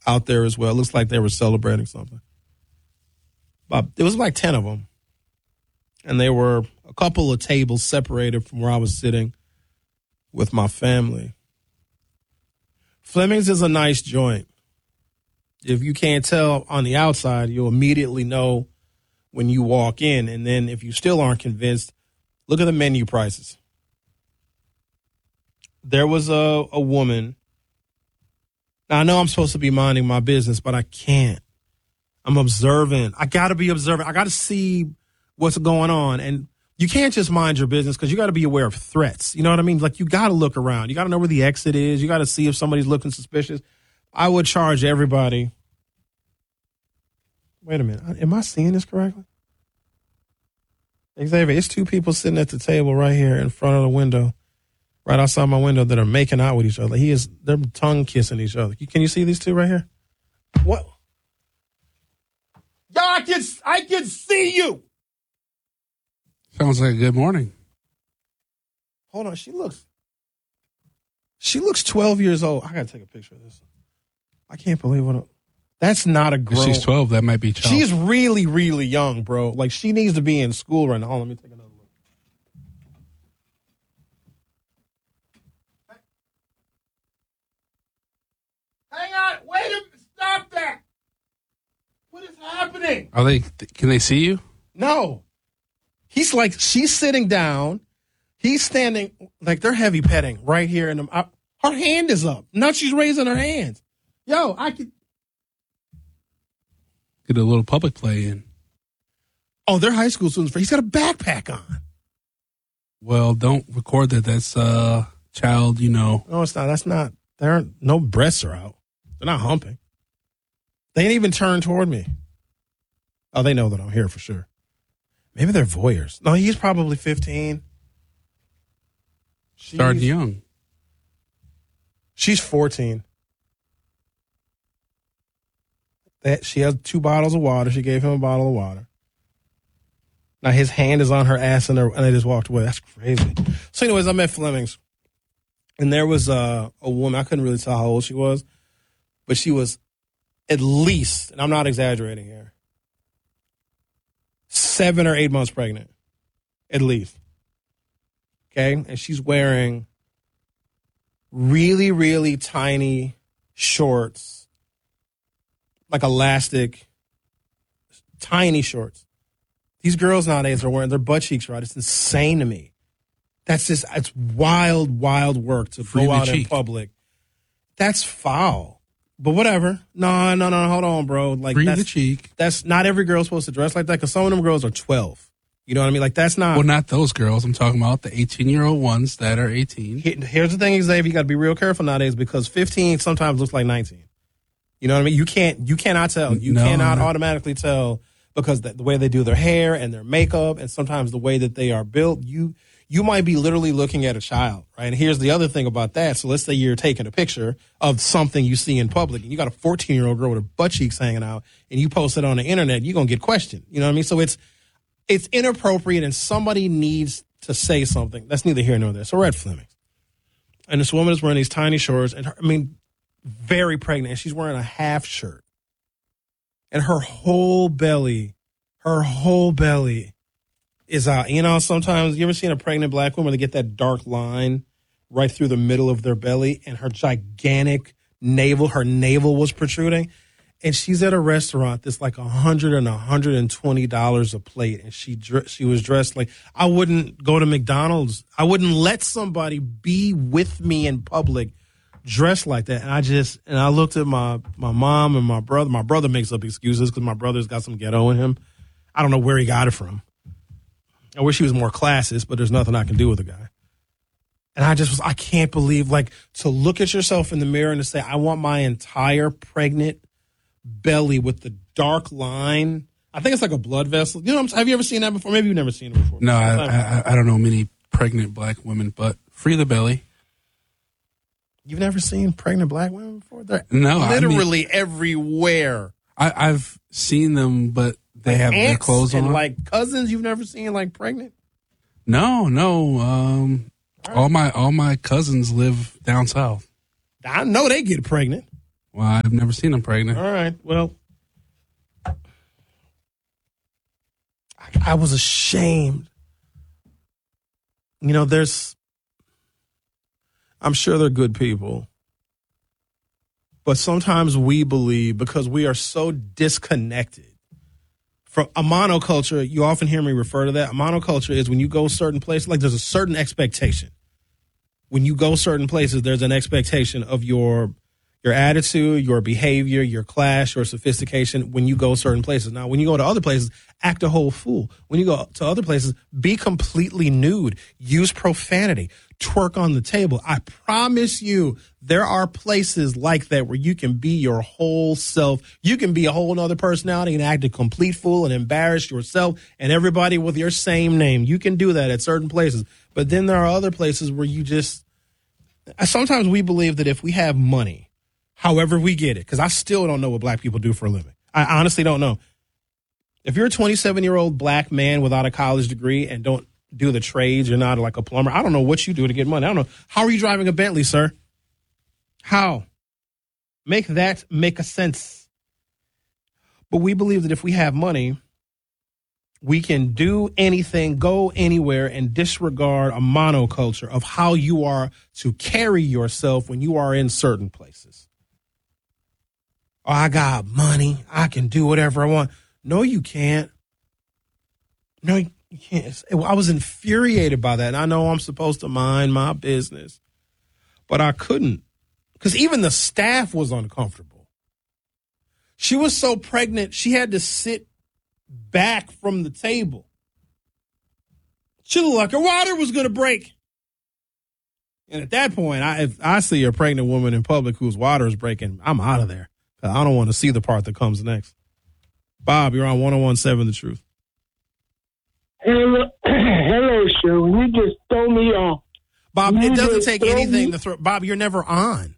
out there as well. It looks like they were celebrating something. But it was like 10 of them. And they were a couple of tables separated from where I was sitting with my family. Fleming's is a nice joint. If you can't tell on the outside, you'll immediately know when you walk in. And then if you still aren't convinced, look at the menu prices. There was a woman. Now, I know I'm supposed to be minding my business, but I can't. I'm observant. I got to be observant. I got to see what's going on. And you can't just mind your business because you got to be aware of threats. You know what I mean? Like, you got to look around. You got to know where the exit is. You got to see if somebody's looking suspicious. I would charge everybody. Wait a minute. Am I seeing this correctly? Xavier, it's two people sitting at the table right here in front of the window, right outside my window, that are making out with each other. They're tongue kissing each other. Can you see these two right here? What? Y'all, I can see you. Sounds like a good morning. Hold on, she looks 12 years old. I gotta take a picture of this. I can't believe that's not a grown. If she's 12, that might be child. She's really, really young, bro. Like, she needs to be in school right now. Hold on, let me take another look. Hang on, wait a minute, stop that. What is happening? Can they see you? No. She's sitting down. He's standing, like, they're heavy petting right here. Her hand is up. Now she's raising her hands. Yo, I could. Get a little public play in. Oh, they're high school students. He's got a backpack on. Well, don't record that. That's child, No, it's not. That's not. No breasts are out. They're not humping. They ain't even turned toward me. Oh, they know that I'm here for sure. Maybe they're voyeurs. No, he's probably 15. Starting young. She's 14. She has 2 bottles of water. She gave him a bottle of water. Now his hand is on her ass and they just walked away. That's crazy. So anyways, I'm at Fleming's. And there was a woman. I couldn't really tell how old she was. But she was at least, and I'm not exaggerating here, 7 or 8 months pregnant. At least. Okay? And she's wearing really, really tiny shorts. Like elastic, tiny shorts. These girls nowadays are wearing their butt cheeks right. It's insane to me. It's wild, wild work to go out in public. That's foul. But whatever. No, hold on, bro. Like, free the cheek. That's not every girl's supposed to dress like that because some of them girls are 12. You know what I mean? Like, that's not. Well, not those girls. I'm talking about the 18-year-old ones that are 18. Here's the thing, Xavier. You got to be real careful nowadays because 15 sometimes looks like 19. You know what I mean? You cannot tell. You cannot automatically tell because the way they do their hair and their makeup and sometimes the way that they are built, you might be literally looking at a child, right? And here's the other thing about that. So let's say you're taking a picture of something you see in public and you got a 14-year-old girl with her butt cheeks hanging out and you post it on the internet, you're going to get questioned. You know what I mean? So it's inappropriate and somebody needs to say something. That's neither here nor there. So we're at Fleming's. And this woman is wearing these tiny shorts and very pregnant, and she's wearing a half shirt. And her whole belly is out. You know, sometimes, you ever seen a pregnant black woman, they get that dark line right through the middle of their belly, and her gigantic navel, her navel was protruding. And she's at a restaurant that's like $100 and $120 a plate, and she was dressed like, I wouldn't go to McDonald's. I wouldn't let somebody be with me in public dressed like that. And I looked at my mom and my brother. My brother makes up excuses because my brother's got some ghetto in him. I don't know where he got it from. I wish he was more classist, but there's nothing I can do with the guy. And I can't believe, like, to look at yourself in the mirror and to say, I want my entire pregnant belly with the dark line. I think it's like a blood vessel. You know, have you ever seen that before? Maybe you've never seen it before. No, I don't know many pregnant black women, but free the belly. You've never seen pregnant black women before? They're literally everywhere. I've seen them, but they have their clothes on. And like cousins you've never seen like pregnant? No. All my cousins live down south. I know they get pregnant. Well, I've never seen them pregnant. All right. Well, I was ashamed. You know, I'm sure they're good people. But sometimes we believe, because we are so disconnected from a monoculture, you often hear me refer to that. A monoculture is when you go certain places, like there's a certain expectation. When you go certain places, there's an expectation of your attitude, your behavior, your class, your sophistication when you go certain places. Now, when you go to other places, act a whole fool. When you go to other places, be completely nude. Use profanity. Twerk on the table. I promise you, there are places like that where you can be your whole self. You can be a whole other personality and act a complete fool and embarrass yourself and everybody with your same name. You can do that at certain places. But then there are other places where sometimes we believe that if we have money, however we get it, because I still don't know what black people do for a living. I honestly don't know. If you're a 27-year-old black man without a college degree and don't do the trades, you're not like a plumber, I don't know what you do to get money. I don't know. How are you driving a Bentley, sir? How? Make that make a sense. But we believe that if we have money, we can do anything, go anywhere, and disregard a monoculture of how you are to carry yourself when you are in certain places. Oh, I got money. I can do whatever I want. No, you can't. No, you can't. I was infuriated by that. And I know I'm supposed to mind my business, but I couldn't, because even the staff was uncomfortable. She was so pregnant, she had to sit back from the table. She looked like her water was going to break. And at that point, if I see a pregnant woman in public whose water is breaking, I'm out of there. I don't want to see the part that comes next. Bob, you're on 101.7 The Truth. Hello, Sherwin. You just throw me off. Bob, it doesn't take anything to throw. Bob, you're never on.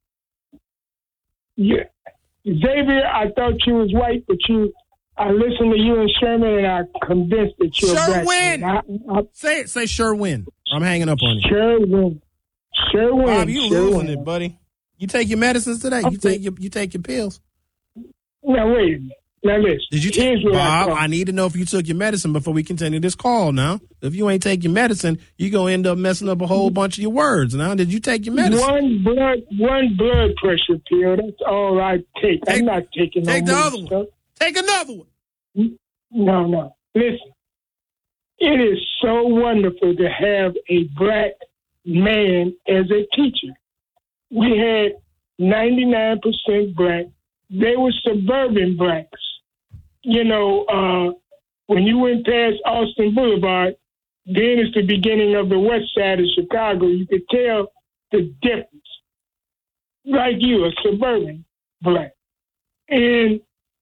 Yeah. Xavier, I thought you was white, but I listened to you and Sherman, and I'm convinced that you're black. Say Sherwin. I'm hanging up on you. Sherwin. Bob, you losing it, buddy. You take your medicines today. Okay. You take your pills. Now wait a minute. Now listen. Did you take Bob? I need to know if you took your medicine before we continue this call. Now, if you ain't take your medicine, you gonna end up messing up a whole bunch of your words. Now, did you take your medicine? One blood pressure pill. That's all I take. I'm not taking no the other stuff. one. Take another one. No. Listen, it is so wonderful to have a black man as a teacher. We had 99% black. They were suburban blacks. You know, when you went past Austin Boulevard, then it's the beginning of the west side of Chicago. You could tell the difference. Like you, a suburban black. And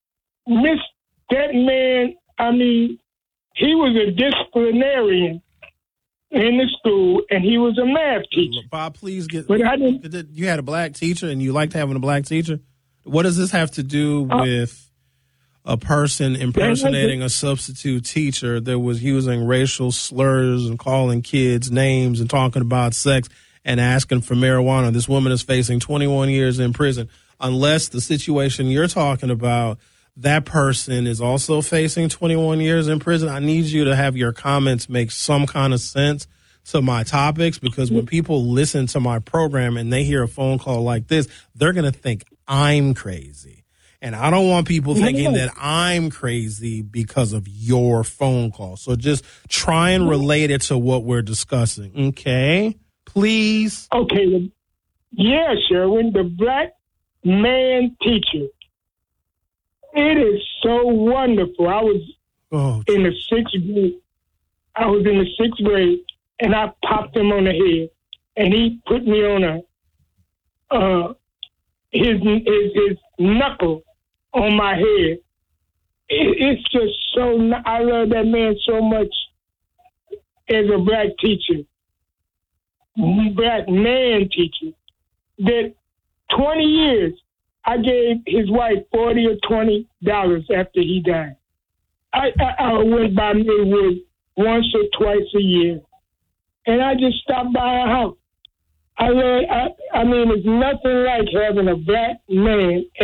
that man, I mean, he was a disciplinarian in the school, and he was a math teacher. Bob, please get. But I didn't. You had a black teacher, and you liked having a black teacher. What does this have to do with a person impersonating a substitute teacher that was using racial slurs and calling kids names and talking about sex and asking for marijuana? This woman is facing 21 years in prison. Unless the situation you're talking about, that person is also facing 21 years in prison. I need you to have your comments make some kind of sense to my topics, because when people listen to my program and they hear a phone call like this, they're going to think I'm crazy. And I don't want people thinking that I'm crazy because of your phone call. So just try and relate it to what we're discussing. Okay? Please? Okay. Yeah, Sherwin, the black man teacher. It is so wonderful. I was in the sixth grade, and I popped him on the head, and he put me on his knuckle on my head. It's just so. I love that man so much as a black teacher, black man teacher. That 20 years. I gave his wife $40 or $20 after he died. I went by Maywood once or twice a year, and I just stopped by her house. I mean, it's nothing like having a black man